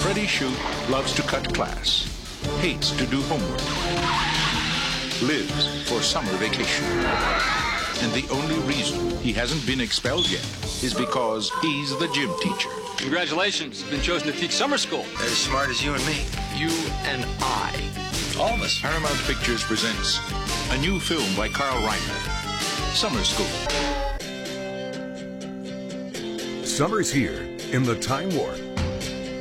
Freddie Shute loves to cut class, hates to do homework, lives for summer vacation. And the only reason he hasn't been expelled yet is because he's the gym teacher. Congratulations, you've been chosen to teach summer school. They're as smart as you and me. You and I. All of us. Paramount Pictures presents a new film by Carl Reiner, Summer School. Summer's here in the Time Warp.